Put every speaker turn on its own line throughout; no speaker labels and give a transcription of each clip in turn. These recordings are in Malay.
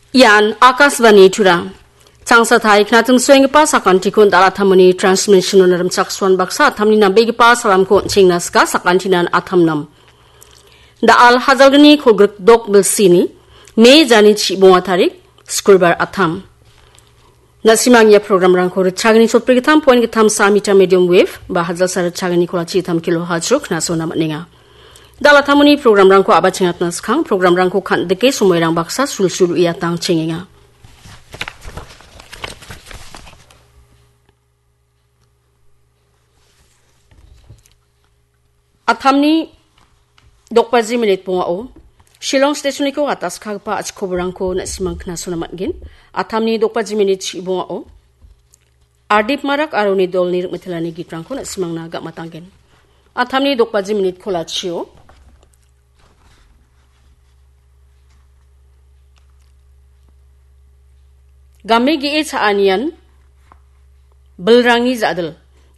Yan Akasvani Tura. Changsa thai knatum swing pa sakanti kun dala thamani transmission naram chakswan baksa thamni na begi pa salam ko chingnas ka sakantinan athamnam. Da al hazalgani khogruk dok bilsini me jani chi bonga tarik skurbar atham. Nasimang ya program rang ko chagani sotpri tham point ki tham sa meter medium wave ba hazal sar chagani kola chi tham kilohertz ruk na sona matninga. Dala thamuni program rang ko aba chingat nas khang program rang ko khan deke sumoy rang baksa sul iya tang chinginga. Athamni dokpaji minute punga o Shillong station ko atas khagpa achkobrang ko na simang khna sonamat gin athamni dokpaji minute chibunga o Ardip marak aroni dol nir mithlani gitrang ko na simang na ga matanggen athamni dokpaji minute khola chio gamme gi e chaanian bulrangi zadal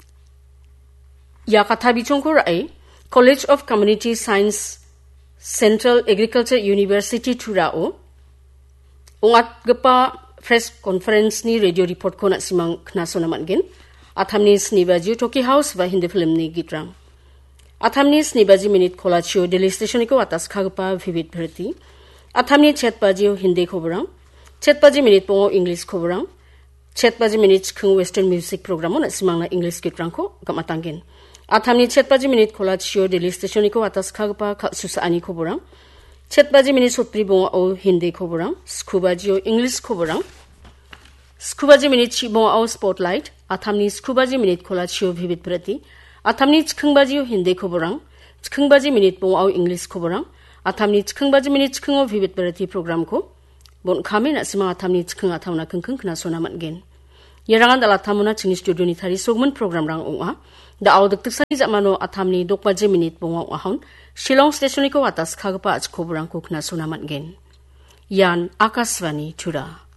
ya katha bichong ko rai College of Community Science Central Agriculture University Turao ungat gapa press conference ni radio report ko na simang khna sonaman gen athamni snibaji Toki House va Hindi film ni gitrang athamni snibaji minute khola chio Delhi station ko atas khagpa vivid bharati athamni chetpaji Hindi khobrang chetpaji minute po English khobrang chetpaji minute khung western music program na simang na English gitrang ko gamatanggen athamni chetpaji minute khola chio Delhi station ko atas khagpa susani khoborang chetpaji minute sotri bo o Hindi khoborang skubaji English khoborang skubaji minute chi bo o spotlight athamni skubaji minute khola chio vivid prati athamni chkhungbaji Hindi khoborang chkhungbaji minute bo o English khoborang athamni chkhungbaji minute chkhung o vivid prati program ko bon khame na sima athamni chkhung athawna khungkhung khna sonamat gen Yarangan dala thamuna chini studio ni thari sogman program rang unga da audak tiksani zamano athamni dokpaji minute bonga ahon Shillong station ko atas khagpa achkobrang ko khna sonamat gen Yan Akasvani Tura